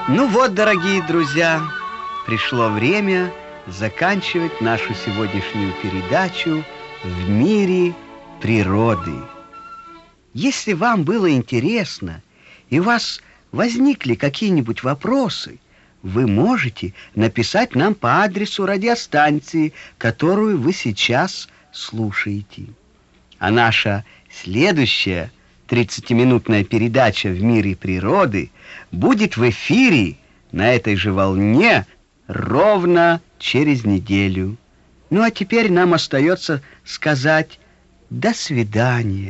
Ну вот, дорогие друзья, пришло время заканчивать нашу сегодняшнюю передачу «В мире природы». Если вам было интересно и у вас возникли какие-нибудь вопросы, вы можете написать нам по адресу радиостанции, которую вы сейчас слушаете. А наша следующая 30-минутная передача «В мире природы» будет в эфире на этой же волне ровно через неделю. Ну а теперь нам остается сказать «до свидания».